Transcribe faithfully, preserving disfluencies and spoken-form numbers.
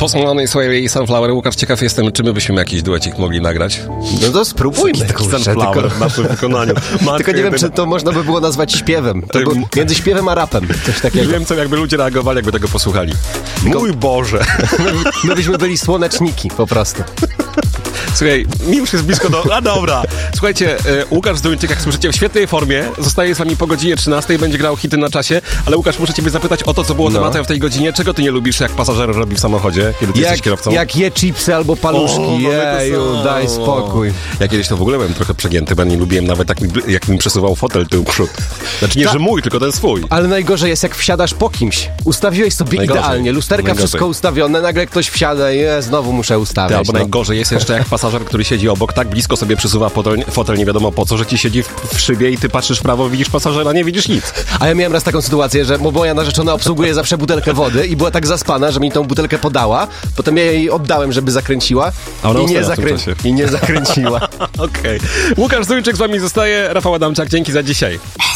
Post Malone i Sway i Sunflower. Łukasz, ciekaw jestem, czy my byśmy jakiś duecik mogli nagrać. No to spróbujmy. Taki kurczę, Sunflower tylko... w naszym wykonaniu. Matko Tylko nie wiem, jedyna. czy to można by było nazwać śpiewem. To był między śpiewem a rapem. Coś takiego. Nie wiem, co jakby ludzie reagowali, jakby tego posłuchali. Mój Boże. My byśmy byli słoneczniki po prostu. Słuchaj, mi już jest blisko do... A dobra. Słuchajcie, e, Łukasz Zduńczyk, jak słyszycie, w świetnej formie. Zostaje z wami po godzinie trzynastej, będzie grał hity na czasie. Ale Łukasz, muszę ciebie zapytać o to, co było No. tematem w tej godzinie. Czego ty nie lubisz, jak pasażer robi w samochodzie, kiedy ty Jak, jesteś kierowcą? jak je chipsy albo paluszki. O, mamy to Jeju, samo. daj spokój. Ja kiedyś to w ogóle byłem trochę przegięty, bo nie lubiłem nawet jak mi, jak mi przesuwał fotel tył przód. Znaczy nie, Ta- że mój, tylko ten swój. Ale najgorzej jest, jak wsiadasz po kimś. Ustawiłeś sobie Najgorzej. idealnie, lusterka, Najgorzej. wszystko ustawione, nagle ktoś wsiada i je, znowu muszę Ty, ustawiać. albo no. najgorzej jest jeszcze, jak pasażer, który siedzi obok, tak blisko sobie przesuwa fotel, fotel nie wiadomo po co, że ci siedzi w, w szybie i ty patrzysz w prawo, widzisz pasażera, nie widzisz nic. A ja miałem raz taką sytuację, że bo moja narzeczona obsługuje zawsze butelkę wody i była tak zaspana, że mi tą butelkę podała, potem ja jej oddałem, żeby zakręciła A ona i, nie ustała w tym zakrę... czasie. i nie zakręciła. Okej. Łukasz Zduńczyk z wami zostaje, Rafał Adamczak, dzięki za dzisiaj.